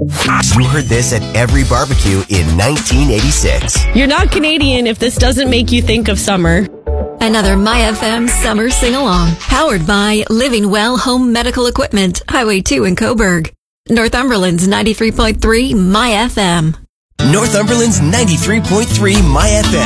You heard this at every barbecue in 1986. You're not Canadian if this doesn't make you think of summer. Another MyFM Summer Sing-Along, powered by Living Well Home Medical Equipment, Highway 2 in Cobourg. Northumberland's 93.3 MyFM. Northumberland's 93.3 MyFM.